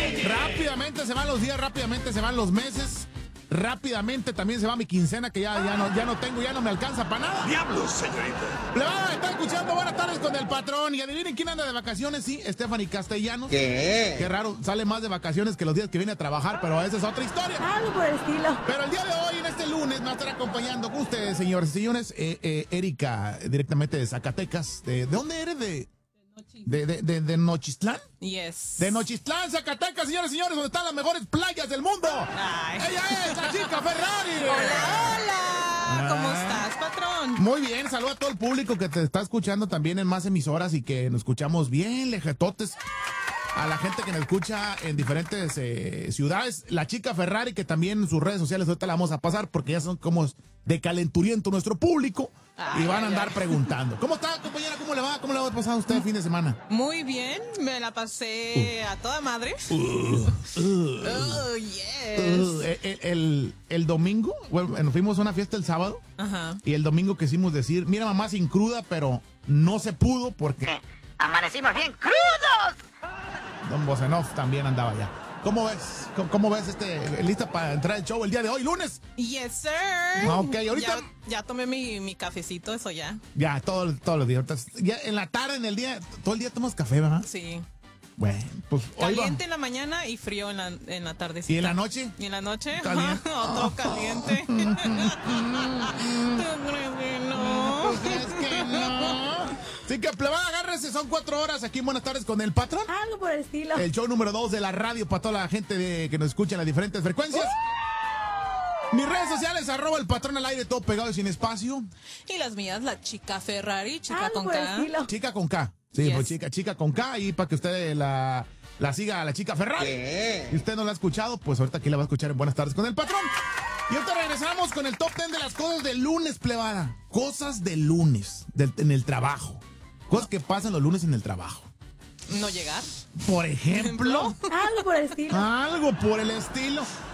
Rápidamente se van los días, rápidamente se van los meses. Rápidamente también se va mi quincena que ya no tengo, ya no me alcanza para nada. ¡Diablos, señorita! Le van a estar escuchando Buenas Tardes con el Patrón. Y adivinen quién anda de vacaciones, sí, Stephanie Castellanos. Qué raro, sale más de vacaciones que los días que viene a trabajar, pero esa es otra historia. Algo por el estilo. Pero el día de hoy, en este lunes, me va a estar acompañando con ustedes, señores y señores, Erika, directamente de Zacatecas. ¿De dónde eres? ¿De Nochistlán? Yes. De Nochistlán, Zacatecas, señores y señores, donde están las mejores playas del mundo. Ay. Ella es la chica Ferrari. Hola, ¿cómo estás, patrón? Muy bien, saluda a todo el público que te está escuchando también en más emisoras y que nos escuchamos bien lejetotes. A la gente que nos escucha en diferentes ciudades. La chica Ferrari, que también en sus redes sociales ahorita la vamos a pasar porque ya son como de calenturiento nuestro público. Y van a andar preguntando. ¿Cómo está, compañera? ¿Cómo le va? ¿Cómo le va a pasar a usted el fin de semana? Muy bien, me la pasé a toda madre. Yes. El domingo, bueno, nos fuimos a una fiesta el sábado. Ajá. Y el domingo quisimos decir, mira mamá, sin cruda, pero no se pudo porque Amanecimos bien crudos. Don Bosenov también andaba allá. ¿Cómo ves? ¿Cómo ves lista para entrar al show el día de hoy, lunes? Yes, sir. Ok, ahorita Ya tomé mi cafecito, eso ya. ya todos los días. Ahorita, ya en la tarde, en el día, todo el día tomas café, ¿verdad? Sí. Bueno, pues hoy Caliente en la mañana y frío en la tardecita. ¿Y en la noche? ¿Y en la noche? Caliente. Todo caliente. ¿Tú crees que no? ¿Crees que no? Así que, plebada, agárrese, son 4 horas aquí en Buenas Tardes con el Patrón. Algo por el estilo. El show número 2 de la radio para toda la gente que nos escucha en las diferentes frecuencias. Mis redes sociales, @el Patrón al aire, todo pegado y sin espacio. Y las mías, la chica Ferrari, chica Algo con por el K. estilo. Chica con K. Sí, Yes. pues chica con K, y para que usted la siga a la chica Ferrari. Y usted no la ha escuchado, pues ahorita aquí la va a escuchar en Buenas Tardes con el Patrón. Y ahorita regresamos con el top 10 de las cosas del lunes, plebada. Cosas del lunes, en el trabajo. Cosas que pasan los lunes en el trabajo. No llegar. Por ejemplo, Algo por el estilo. algo por el estilo.